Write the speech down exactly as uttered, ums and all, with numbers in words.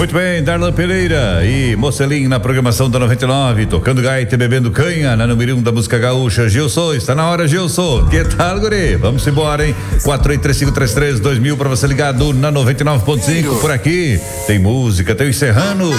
Muito bem, Darlan Pereira e Mocelim na programação da noventa e nove, tocando gaita e bebendo canha na número um da música gaúcha. Gilson, está na hora, Gilson. Que tal, guri? Vamos embora, hein? quatro oito três cinco três três dois mil para você ligado na noventa e nove ponto cinco. Por aqui tem música, tem os Serranos.